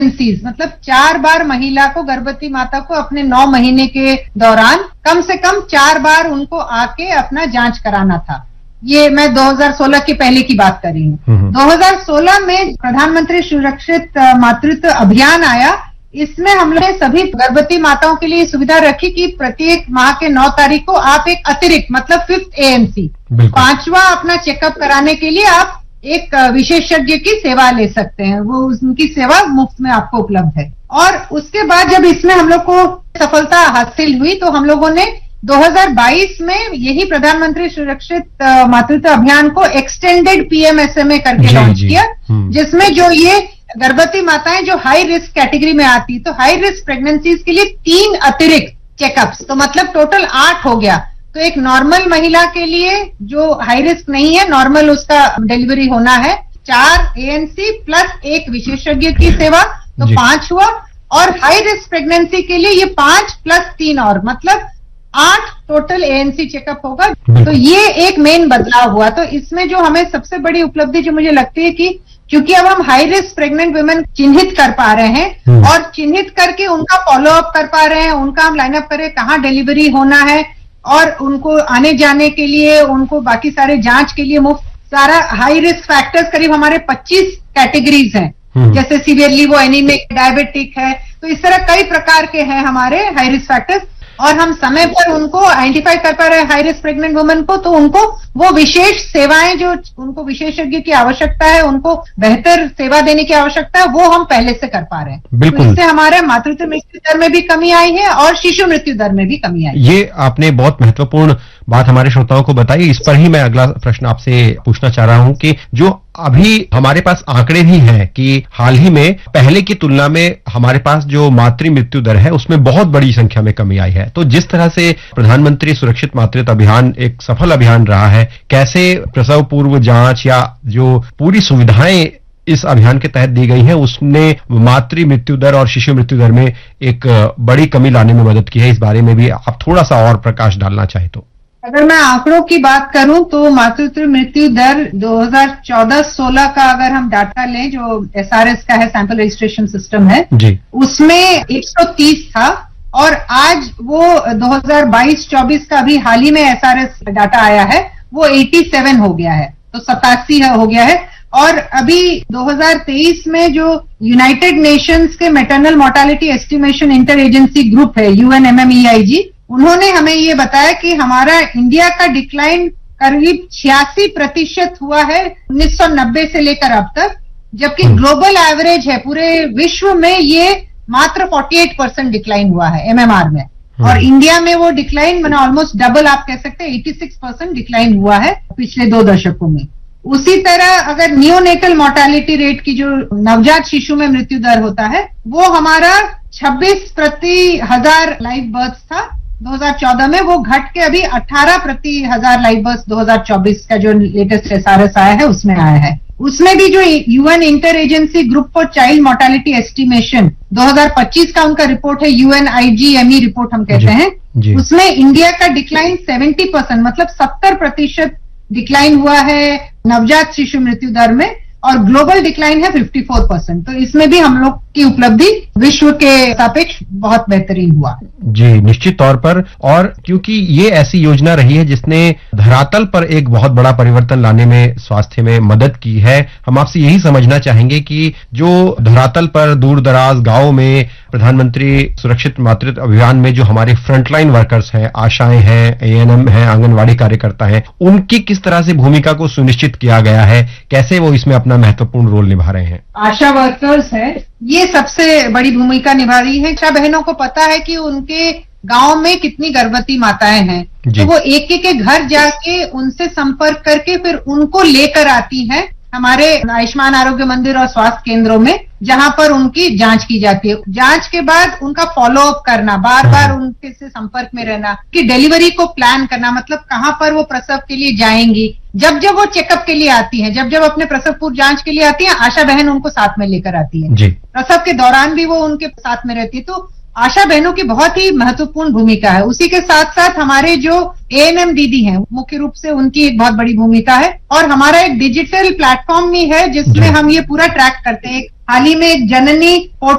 Pregnancies, मतलब 4 बार महिला को, गर्भवती माता को अपने 9 महीने के दौरान कम से कम 4 बार उनको आके अपना जांच कराना था। ये मैं 2016 के पहले की बात कर रही हूँ। 2016 में प्रधानमंत्री सुरक्षित मातृत्व अभियान आया। इसमें हम लोग सभी गर्भवती माताओं के लिए सुविधा रखी कि प्रत्येक माह के 9 तारीख को आप एक अतिरिक्त, मतलब 5th AMC, 5वां अपना चेकअप कराने के लिए आप एक विशेषज्ञ की सेवा ले सकते हैं। वो उनकी सेवा मुफ्त में आपको उपलब्ध है। और उसके बाद जब इसमें हम लोग को सफलता हासिल हुई तो हम लोगों ने 2022 में यही प्रधानमंत्री सुरक्षित मातृत्व अभियान को एक्सटेंडेड PMSMA करके लॉन्च किया, जिसमें जो ये गर्भवती माताएं जो हाई रिस्क कैटेगरी में आती, तो हाई रिस्क प्रेगनेंसीज के लिए 3 अतिरिक्त चेकअप्स, तो मतलब टोटल 8 हो गया। तो एक नॉर्मल महिला के लिए जो हाई रिस्क नहीं है, नॉर्मल उसका डिलीवरी होना है, 4 ANC प्लस एक विशेषज्ञ की सेवा, तो 5 हुआ। और हाई रिस्क प्रेगनेंसी के लिए ये 5 प्लस 3 और, मतलब 8 टोटल ANC चेकअप होगा। तो ये एक मेन बदलाव हुआ। तो इसमें जो हमें सबसे बड़ी उपलब्धि जो मुझे लगती है कि क्योंकि अब हम हाई रिस्क प्रेग्नेंट वुमेन चिन्हित कर पा रहे हैं और चिन्हित करके उनका फॉलो अप कर पा रहे हैं, उनका हम लाइनअप करें कहाँ डिलीवरी होना है, और उनको आने जाने के लिए, उनको बाकी सारे जांच के लिए मुफ्त सारा हाई रिस्क फैक्टर्स, करीब हमारे 25 कैटेगरीज हैं, जैसे सीवियरली वो एनीमिक, डायबिटिक है, तो इस तरह कई प्रकार के हैं हमारे हाई रिस्क फैक्टर्स। और हम समय पर उनको आइडेंटिफाई कर पा रहे हैं हाई रिस्क प्रेग्नेंट वुमेन को, तो उनको वो विशेष सेवाएं जो उनको विशेषज्ञ की आवश्यकता है, उनको बेहतर सेवा देने की आवश्यकता है, वो हम पहले से कर पा रहे हैं। बिल्कुल। तो इससे हमारे मातृत्व मृत्यु दर में भी कमी आई है और शिशु मृत्यु दर में भी कमी आई। ये आपने बहुत महत्वपूर्ण बात हमारे श्रोताओं को बताई। इस पर ही मैं अगला प्रश्न आपसे पूछना चाह रहा हूं कि जो अभी हमारे पास आंकड़े भी हैं कि हाल ही में पहले की तुलना में हमारे पास जो मातृ मृत्यु दर है उसमें बहुत बड़ी संख्या में कमी आई है। तो जिस तरह से प्रधानमंत्री सुरक्षित मातृत्व अभियान एक सफल अभियान रहा है, कैसे प्रसव पूर्व जांच या जो पूरी सुविधाएं इस अभियान के तहत दी गई है उसने मातृ मृत्यु दर और शिशु मृत्यु दर में एक बड़ी कमी लाने में मदद की है, इस बारे में भी आप थोड़ा सा और प्रकाश डालना चाहे तो। अगर मैं आंकड़ों की बात करूं तो मातृत्व मृत्यु दर 2014-16 का अगर हम डाटा लें, जो SRS का है, सैंपल रजिस्ट्रेशन सिस्टम है जी, उसमें 130 था, और आज वो 2022-24 का अभी हाल ही में SRS डाटा आया है, वो 87 हो गया है, तो 87 हो गया है। और अभी 2023 में जो यूनाइटेड नेशंस के maternal mortality estimation inter agency group है, UNMMEIG, उन्होंने हमें ये बताया कि हमारा इंडिया का डिक्लाइन करीब 86% हुआ है 1990 से लेकर अब तक, जबकि ग्लोबल एवरेज है पूरे विश्व में ये मात्र 48% डिक्लाइन हुआ है MMR में, और इंडिया में वो डिक्लाइन मैंने ऑलमोस्ट डबल आप कह सकते हैं 86% डिक्लाइन हुआ है पिछले 2 दशकों में। उसी तरह अगर नियोनेटल मोर्टालिटी रेट की जो नवजात शिशु में मृत्यु दर होता है, वो हमारा 26 प्रति 1000 लाइव बर्थ था 2014 में, वो घट के अभी 18 प्रति 1000 लाइव बर्थ 2024 का जो लेटेस्ट SRS आया है उसमें आया है। उसमें भी जो UN inter agency group for child mortality estimation 2025 का उनका रिपोर्ट है, UNIGME रिपोर्ट हम कहते हैं, उसमें इंडिया का डिक्लाइन 70%, मतलब 70% डिक्लाइन हुआ है नवजात शिशु मृत्यु दर में, और ग्लोबल डिक्लाइन है 54%। तो इसमें भी हम लोग की उपलब्धि विश्व के सापेक्ष बहुत बेहतरीन हुआ जी, निश्चित तौर पर। और क्योंकि ये ऐसी योजना रही है जिसने धरातल पर एक बहुत बड़ा परिवर्तन लाने में स्वास्थ्य में मदद की है, हम आपसे यही समझना चाहेंगे कि जो धरातल पर दूर दराज गांव में प्रधानमंत्री सुरक्षित मातृत्व अभियान में जो हमारे फ्रंटलाइन वर्कर्स हैं, आशाएं हैं, ANM हैं, आंगनवाड़ी कार्यकर्ता हैं, उनकी किस तरह से भूमिका को सुनिश्चित किया गया है, कैसे वो इसमें अपना महत्वपूर्ण रोल निभा रहे हैं? आशा वर्कर्स है, ये सबसे बड़ी भूमिका निभा रही है। आशा बहनों को पता है कि उनके गांव में कितनी गर्भवती माताएं हैं, तो वो एक एक के घर जाके उनसे संपर्क करके फिर उनको लेकर आती हैं हमारे आयुष्मान आरोग्य मंदिर और स्वास्थ्य केंद्रों में, जहां पर उनकी जांच की जाती है। जांच के बाद उनका फॉलो अप करना, बार बार उनके से संपर्क में रहना, कि डिलीवरी को प्लान करना, मतलब कहां पर वो प्रसव के लिए जाएंगी। जब जब वो चेकअप के लिए आती हैं, जब जब अपने प्रसव पूर्व जांच के लिए आती हैं, आशा बहन उनको साथ में लेकर आती है। प्रसव के दौरान भी वो उनके साथ में रहती है। तो आशा बहनों की बहुत ही महत्वपूर्ण भूमिका है। उसी के साथ साथ हमारे जो ANM दीदी हैं, मुख्य रूप से उनकी एक बहुत बड़ी भूमिका है। और हमारा एक डिजिटल प्लेटफॉर्म भी है जिसमें हम ये पूरा ट्रैक करते हैं। हाल ही में एक जननी पोर्टल